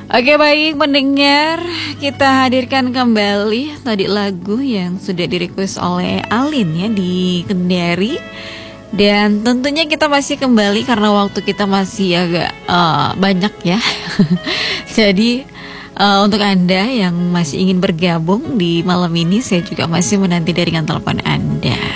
Oke baik pendengar, kita hadirkan kembali tadi lagu yang sudah direquest oleh Alin ya di Kendari. Dan tentunya kita masih kembali karena waktu kita masih agak banyak ya. Jadi untuk Anda yang masih ingin bergabung di malam ini, saya juga masih menanti jaringan telepon Anda.